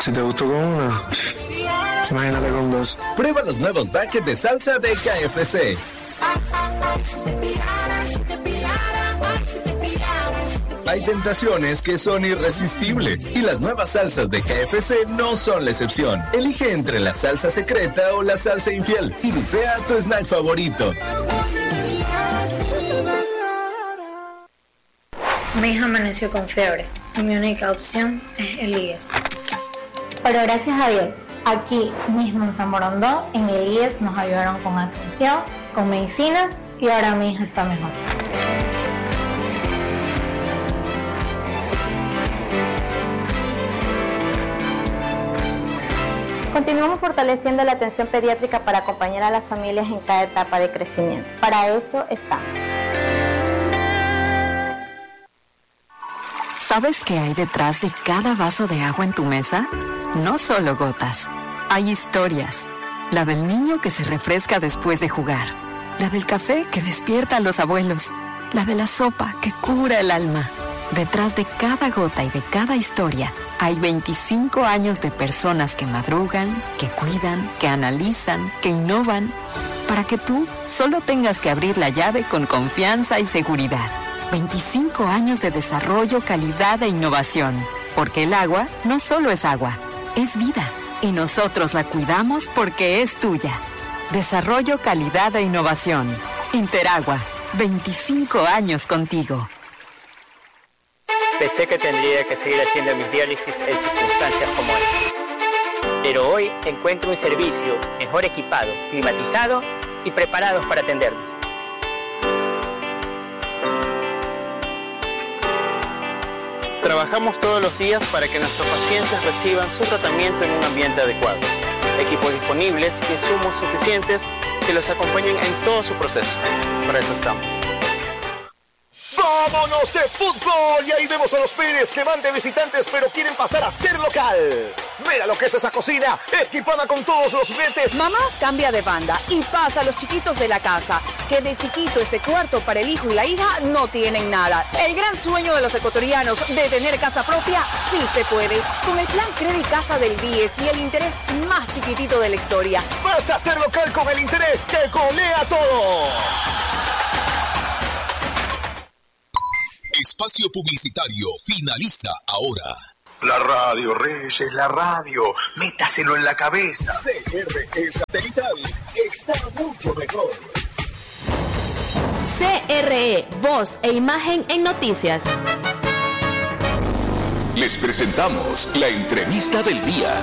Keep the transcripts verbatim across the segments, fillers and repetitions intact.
Si te gustó con una, imagínate con dos. Prueba los nuevos buckets de salsa de K F C. Hay tentaciones que son irresistibles y las nuevas salsas de K F C no son la excepción. Elige entre la salsa secreta o la salsa infiel y dipea tu snack favorito. Mi hija amaneció con fiebre y mi única opción es el I E S. Pero gracias a Dios, aquí mismo en San Borondón, en el I E S nos ayudaron con atención, con medicinas y ahora mi hija está mejor. Continuamos fortaleciendo la atención pediátrica para acompañar a las familias en cada etapa de crecimiento. Para eso estamos. ¿Sabes qué hay detrás de cada vaso de agua en tu mesa? No solo gotas, hay historias. La del niño que se refresca después de jugar, la del café que despierta a los abuelos, la de la sopa que cura el alma. Detrás de cada gota y de cada historia hay veinticinco años de personas que madrugan, que cuidan, que analizan, que innovan, para que tú solo tengas que abrir la llave con confianza y seguridad. veinticinco años de desarrollo, calidad e innovación. Porque el agua no solo es agua, es vida. Y nosotros la cuidamos porque es tuya. Desarrollo, calidad e innovación. Interagua. veinticinco años contigo. Pensé que tendría que seguir haciendo mis diálisis en circunstancias como esta. Pero hoy encuentro un servicio mejor equipado, climatizado y preparados para atendernos. Trabajamos todos los días para que nuestros pacientes reciban su tratamiento en un ambiente adecuado. Equipos disponibles y insumos suficientes que los acompañen en todo su proceso. Para eso estamos. ¡Vámonos de fútbol! Y ahí vemos a los Pérez que van de visitantes pero quieren pasar a ser local. Mira lo que es esa cocina, equipada con todos los juguetes. Mamá cambia de banda y pasa a los chiquitos de la casa, que de chiquito ese cuarto para el hijo y la hija no tienen nada. El gran sueño de los ecuatorianos de tener casa propia sí se puede. Con el plan Credi Casa del diez y el interés más chiquitito de la historia. Vas a ser local con el interés que golea todo. Espacio publicitario finaliza ahora. La radio, Reyes, la radio. Métaselo en la cabeza. C R E Satelital está mucho mejor. C R E, voz e imagen en noticias. Les presentamos la entrevista del día.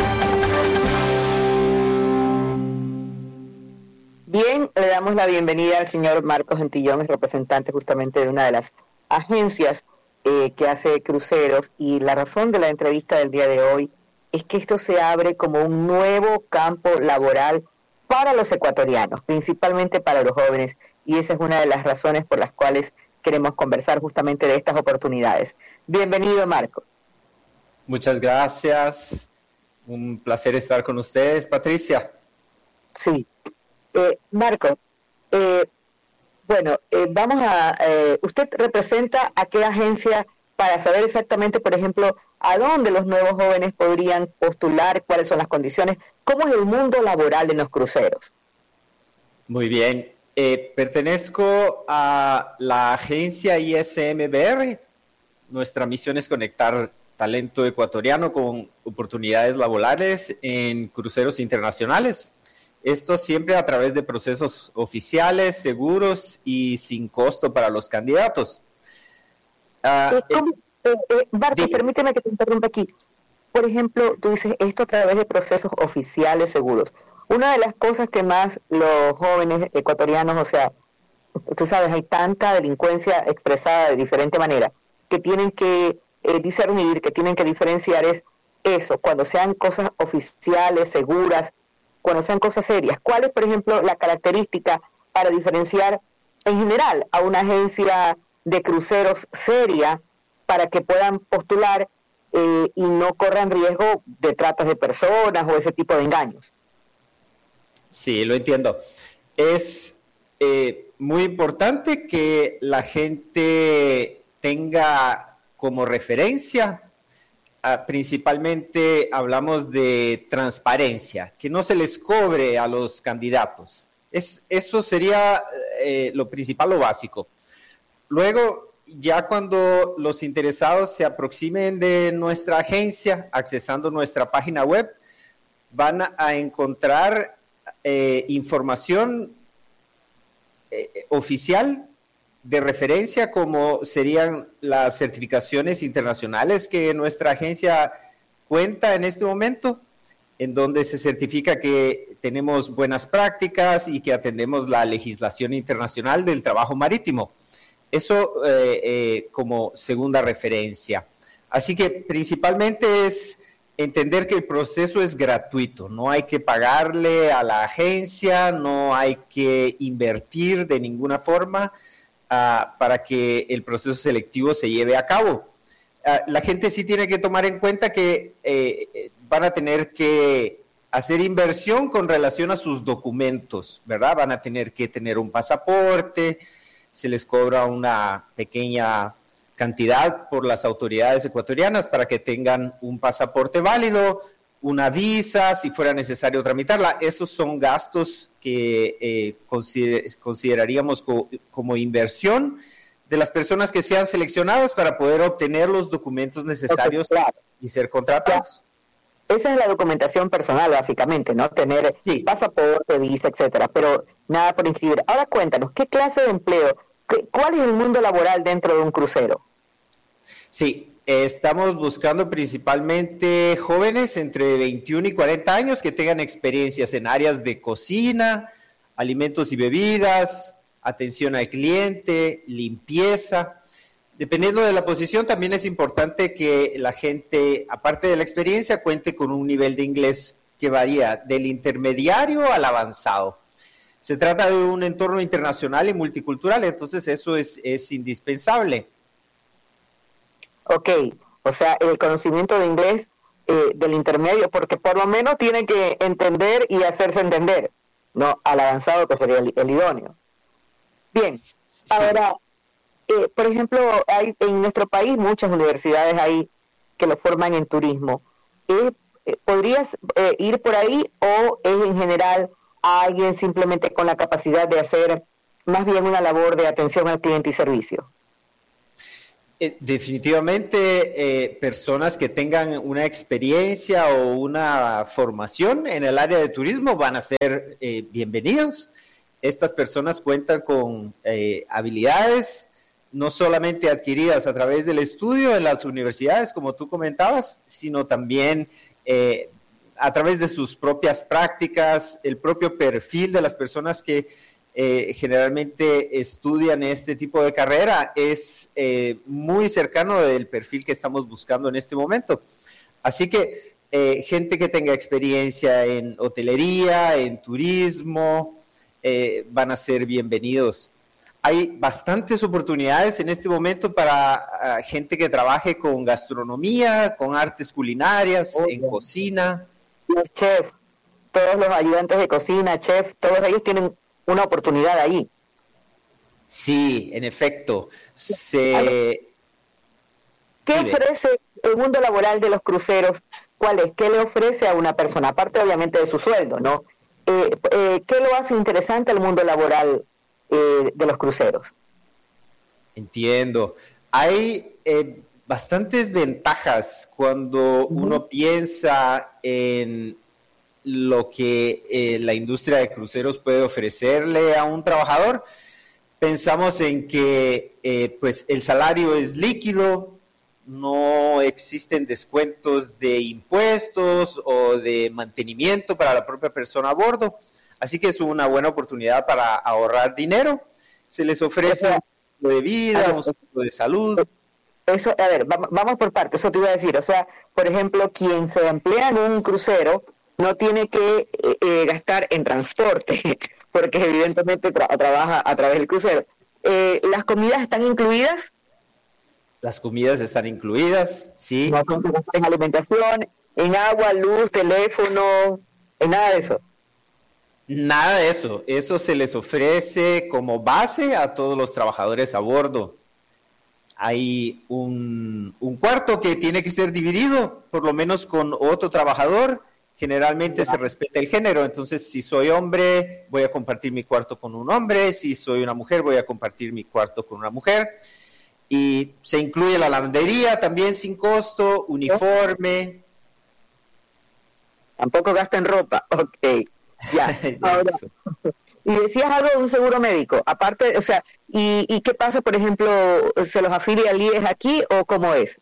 Bien, le damos la bienvenida al señor Marcos Gentillón, es representante justamente de una de las agencias eh, que hace cruceros, y la razón de la entrevista del día de hoy es que esto se abre como un nuevo campo laboral para los ecuatorianos, principalmente para los jóvenes, y esa es una de las razones por las cuales queremos conversar justamente de estas oportunidades. Bienvenido, Marcos. Muchas gracias, un placer estar con ustedes, Patricia. Sí, eh, Marcos, eh, Bueno, eh, vamos a... Eh, ¿usted representa a qué agencia para saber exactamente, por ejemplo, a dónde los nuevos jóvenes podrían postular, cuáles son las condiciones, cómo es el mundo laboral en los cruceros? Muy bien. Eh, pertenezco a la agencia I S M B R. Nuestra misión es conectar talento ecuatoriano con oportunidades laborales en cruceros internacionales. Esto siempre a través de procesos oficiales, seguros y sin costo para los candidatos. Uh, eh, ¿cómo, eh, eh, Marcos, de... permíteme que te interrumpa aquí. Por ejemplo, tú dices esto a través de procesos oficiales seguros. Una de las cosas que más los jóvenes ecuatorianos, o sea, tú sabes, hay tanta delincuencia expresada de diferente manera, que tienen que eh, discernir, que tienen que diferenciar es eso, cuando sean cosas oficiales, seguras, cuando sean cosas serias. ¿Cuál es, por ejemplo, la característica para diferenciar en general a una agencia de cruceros seria para que puedan postular eh, y no corran riesgo de tratas de personas o ese tipo de engaños? Sí, lo entiendo. Es eh, muy importante que la gente tenga como referencia uh, principalmente hablamos de transparencia, que no se les cobre a los candidatos. Es, eso sería eh, lo principal, lo básico. Luego, ya cuando los interesados se aproximen de nuestra agencia, accesando nuestra página web, van a encontrar eh, información eh, oficial de referencia, como serían las certificaciones internacionales que nuestra agencia cuenta en este momento, en donde se certifica que tenemos buenas prácticas y que atendemos la legislación internacional del trabajo marítimo. Eso eh, eh, como segunda referencia. Así que principalmente es entender que el proceso es gratuito, no hay que pagarle a la agencia, no hay que invertir de ninguna forma uh, para que el proceso selectivo se lleve a cabo. Uh, la gente sí tiene que tomar en cuenta que eh, van a tener que hacer inversión con relación a sus documentos, ¿verdad? Van a tener que tener un pasaporte, se les cobra una pequeña cantidad por las autoridades ecuatorianas para que tengan un pasaporte válido, una visa, si fuera necesario tramitarla. Esos son gastos que eh, consider- consideraríamos co- como inversión de las personas que sean seleccionadas para poder obtener los documentos necesarios okay, claro. y ser contratados. Esa es la documentación personal, básicamente, ¿no? Tener sí. pasaporte, visa, etcétera, pero nada por inscribir. Ahora cuéntanos, ¿qué clase de empleo? ¿Cuál es el mundo laboral dentro de un crucero? Sí, eh, estamos buscando principalmente jóvenes entre veintiuno y cuarenta años que tengan experiencias en áreas de cocina, alimentos y bebidas, atención al cliente, limpieza. Dependiendo de la posición, también es importante que la gente, aparte de la experiencia, cuente con un nivel de inglés que varía del intermediario al avanzado. Se trata de un entorno internacional y multicultural, entonces eso es, es indispensable. Ok, o sea, el conocimiento de inglés eh, del intermedio, porque por lo menos tiene que entender y hacerse entender, ¿no? Al avanzado, que sería el, el idóneo. Bien, sí. Ahora... Eh, por ejemplo, hay en nuestro país muchas universidades ahí que lo forman en turismo. Eh, eh, ¿Podrías eh, ir por ahí o es en general a alguien simplemente con la capacidad de hacer más bien una labor de atención al cliente y servicio? Eh, definitivamente eh, personas que tengan una experiencia o una formación en el área de turismo van a ser eh, bienvenidos. Estas personas cuentan con eh, habilidades no solamente adquiridas a través del estudio en las universidades, como tú comentabas, sino también eh, a través de sus propias prácticas, el propio perfil de las personas que eh, generalmente estudian este tipo de carrera es eh, muy cercano del perfil que estamos buscando en este momento. Así que eh, gente que tenga experiencia en hotelería, en turismo, eh, van a ser bienvenidos. Hay bastantes oportunidades en este momento para uh, gente que trabaje con gastronomía, con artes culinarias, okay. en cocina. Los chefs, todos los ayudantes de cocina, chef, todos ellos tienen una oportunidad ahí. Sí, en efecto. Se... ¿Qué ofrece el mundo laboral de los cruceros? ¿Cuál es? ¿Qué le ofrece a una persona? Aparte, obviamente, de su sueldo, ¿no? Eh, eh, ¿Qué lo hace interesante el mundo laboral Eh, de los cruceros? Entiendo. Hay eh, bastantes ventajas cuando uh-huh. uno piensa en lo que eh, la industria de cruceros puede ofrecerle a un trabajador. Pensamos en que eh, pues el salario es líquido, no existen descuentos de impuestos o de mantenimiento para la propia persona a bordo. Así que es una buena oportunidad para ahorrar dinero. Se les ofrece o sea, un seguro de vida, ver, un seguro de salud. Eso, a ver, vamos por partes, eso te iba a decir. O sea, por ejemplo, quien se emplea en un crucero no tiene que eh, gastar en transporte, porque evidentemente tra- trabaja a través del crucero. Eh, ¿Las comidas están incluidas? Las comidas están incluidas, sí. No, en alimentación, en agua, luz, teléfono, en nada de eso. Nada de eso, eso se les ofrece como base a todos los trabajadores a bordo. hay un, un cuarto que tiene que ser dividido, por lo menos con otro trabajador. Generalmente se respeta el género, entonces si soy hombre voy a compartir mi cuarto con un hombre, si soy una mujer voy a compartir mi cuarto con una mujer. Y se incluye la lavandería también sin costo, uniforme. Tampoco gastan ropa, ok, ya. Ahora, y decías algo de un seguro médico, aparte, o sea, ¿y, y qué pasa, por ejemplo, se los afilia al I E S aquí o cómo es?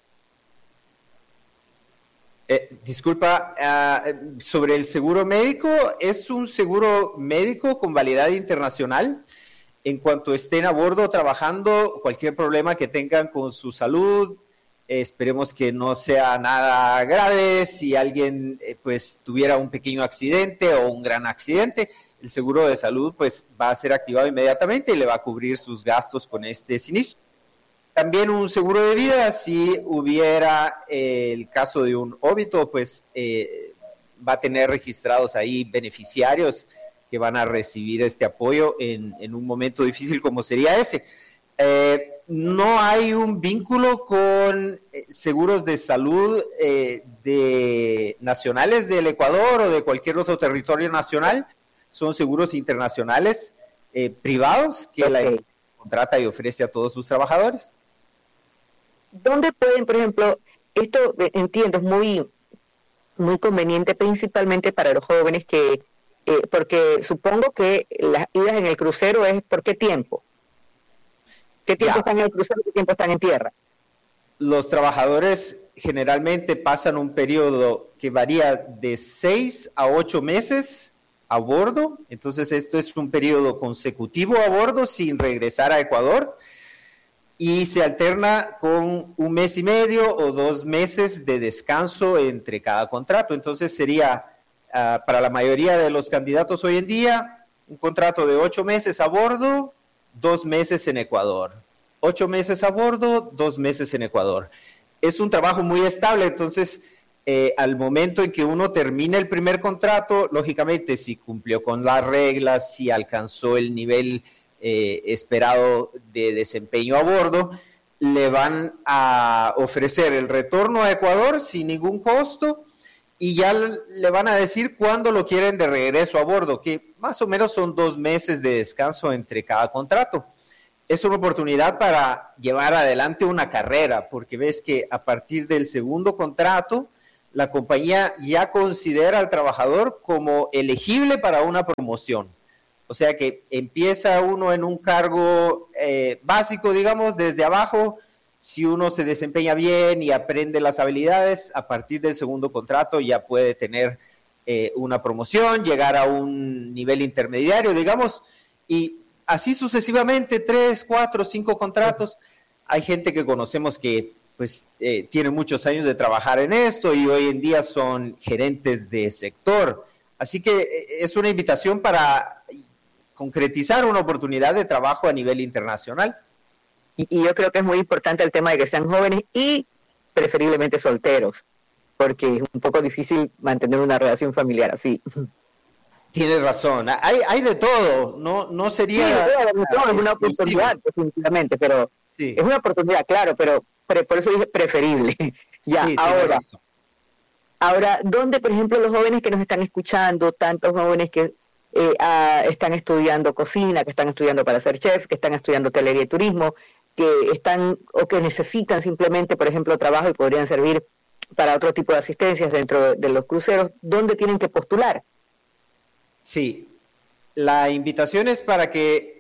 Eh, disculpa, uh, sobre el seguro médico, es un seguro médico con validad internacional. En cuanto estén a bordo trabajando, cualquier problema que tengan con su salud, eh, esperemos que no sea nada grave. Si alguien eh, pues tuviera un pequeño accidente o un gran accidente, el seguro de salud pues va a ser activado inmediatamente y le va a cubrir sus gastos con este sinistro. También un seguro de vida, si hubiera eh, el caso de un óbito, pues eh, va a tener registrados ahí beneficiarios que van a recibir este apoyo en, en un momento difícil como sería ese. Eh, no hay un vínculo con eh, seguros de salud eh, de nacionales del Ecuador o de cualquier otro territorio nacional. Son seguros internacionales eh, privados que okay. la empresa contrata y ofrece a todos sus trabajadores. ¿Dónde pueden, por ejemplo, esto entiendo es muy, muy conveniente principalmente para los jóvenes que, eh, porque supongo que las idas en el crucero es ¿por qué tiempo? ¿Qué tiempo ya. están en el crucero y qué tiempo están en tierra? Los trabajadores generalmente pasan un periodo que varía de seis a ocho meses a bordo, entonces esto es un periodo consecutivo a bordo sin regresar a Ecuador. Y se alterna con un mes y medio o dos meses de descanso entre cada contrato. Entonces sería, uh, para la mayoría de los candidatos hoy en día, un contrato de ocho meses a bordo, dos meses en Ecuador. Ocho meses a bordo, dos meses en Ecuador. Es un trabajo muy estable, entonces eh, al momento en que uno termine el primer contrato, lógicamente si cumplió con las reglas, si alcanzó el nivel Eh, esperado de desempeño a bordo, le van a ofrecer el retorno a Ecuador sin ningún costo y ya le van a decir cuándo lo quieren de regreso a bordo, que más o menos son dos meses de descanso entre cada contrato. Es una oportunidad para llevar adelante una carrera, porque ves que a partir del segundo contrato, la compañía ya considera al trabajador como elegible para una promoción. O sea que empieza uno en un cargo eh, básico, digamos, desde abajo. Si uno se desempeña bien y aprende las habilidades, a partir del segundo contrato ya puede tener eh, una promoción, llegar a un nivel intermediario, digamos, y así sucesivamente, tres, cuatro, cinco contratos. Hay gente que conocemos que pues eh, tiene muchos años de trabajar en esto y hoy en día son gerentes de sector. Así que eh, es una invitación para concretizar una oportunidad de trabajo a nivel internacional. Y, y yo creo que es muy importante el tema de que sean jóvenes y preferiblemente solteros, porque es un poco difícil mantener una relación familiar así. Tienes razón, hay, hay de todo, no, no sería... Sí, de todo, es una oportunidad, definitivamente, pero sí. Es una oportunidad, claro, pero, pero por eso dije preferible. Ya, sí, ahora, ahora, ¿dónde, por ejemplo, los jóvenes que nos están escuchando, tantos jóvenes que Eh, uh, están estudiando cocina, que están estudiando para ser chef, que están estudiando hotelería y turismo, que están o que necesitan simplemente, por ejemplo, trabajo y podrían servir para otro tipo de asistencias dentro de, de los cruceros, ¿dónde tienen que postular? Sí, la invitación es para que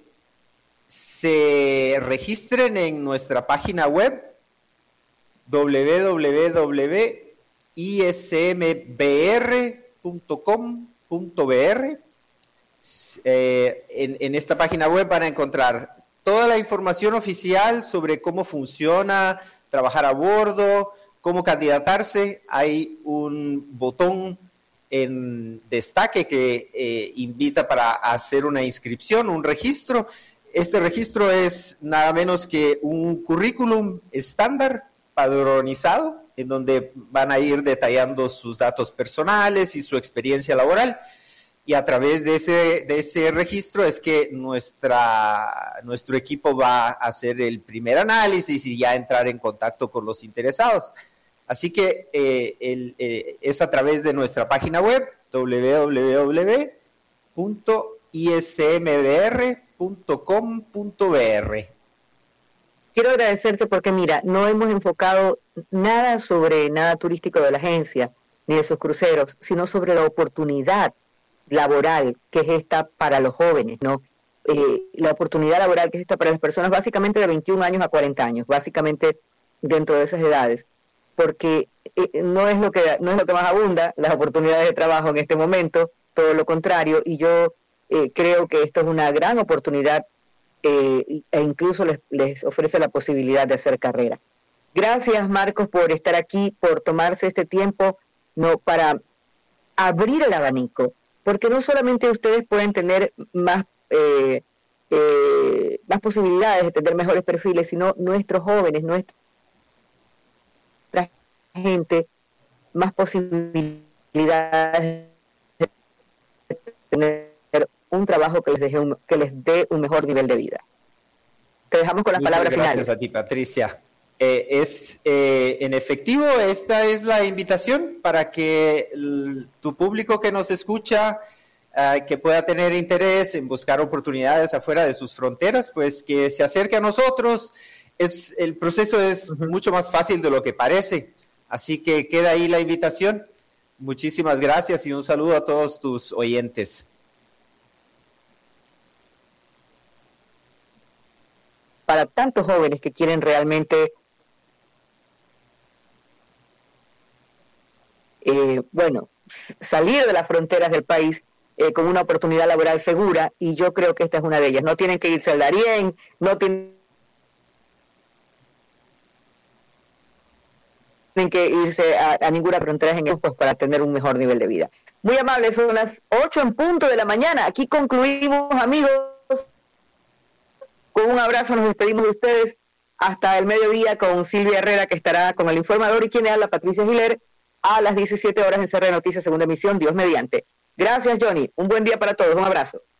se registren en nuestra página web doble u doble u doble u punto i s m b r punto com punto b r. Eh, en, en esta página web van a encontrar toda la información oficial sobre cómo funciona trabajar a bordo, cómo candidatarse. Hay un botón en destaque que eh, invita para hacer una inscripción, un registro. Este registro es nada menos que un currículum estándar padronizado, en donde van a ir detallando sus datos personales y su experiencia laboral. y a través de ese, de ese registro es que nuestra, nuestro equipo va a hacer el primer análisis y ya entrar en contacto con los interesados. Así que eh, el, eh, es a través de nuestra página web doble u doble u doble u punto i s m b r punto com punto b r. Quiero agradecerte porque, mira, no hemos enfocado nada sobre nada turístico de la agencia, ni de sus cruceros, sino sobre la oportunidad laboral que es esta para los jóvenes, ¿no? Eh, la oportunidad laboral que es esta para las personas básicamente de veintiún años a cuarenta años, básicamente dentro de esas edades, porque eh, no es lo que no es lo que más abunda, las oportunidades de trabajo en este momento, todo lo contrario, y yo eh, creo que esto es una gran oportunidad eh, e incluso les, les ofrece la posibilidad de hacer carrera. Gracias, Marcos, por estar aquí, por tomarse este tiempo, no para abrir el abanico, porque no solamente ustedes pueden tener más eh, eh, más posibilidades de tener mejores perfiles, sino nuestros jóvenes, nuestra gente, más posibilidades de tener un trabajo que les deje un, que les dé un mejor nivel de vida. Te dejamos con las Muchas palabras gracias finales. Gracias a ti, Patricia. Eh, es eh, en efectivo, esta es la invitación para que el, tu público que nos escucha, uh, que pueda tener interés en buscar oportunidades afuera de sus fronteras, pues que se acerque a nosotros. Es, el proceso es uh-huh. mucho más fácil de lo que parece, así que queda ahí la invitación. Muchísimas gracias y un saludo a todos tus oyentes. Para tantos jóvenes que quieren realmente Eh, bueno, salir de las fronteras del país eh, con una oportunidad laboral segura, y yo creo que esta es una de ellas. No tienen que irse al Darién, no tienen que irse a, a ninguna frontera en Europa para tener un mejor nivel de vida. Muy amables, son las ocho en punto de la mañana. Aquí concluimos, amigos. Con un abrazo nos despedimos de ustedes hasta el mediodía con Silvia Herrera, que estará con el informador, y quien habla, Patricia Giler, a las diecisiete horas en C R Noticias, segunda emisión, Dios mediante. Gracias, Johnny. Un buen día para todos. Un abrazo.